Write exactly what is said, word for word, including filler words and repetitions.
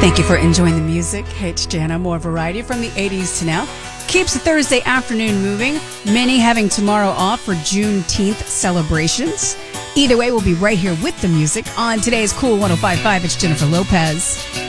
Thank you for enjoying the music. Hey, it's Jana. More variety from the eighties to now. Keeps the Thursday afternoon moving. Many having tomorrow off for Juneteenth celebrations. Either way, we'll be right here with the music on today's Cool one oh five point five. It's Jennifer Lopez.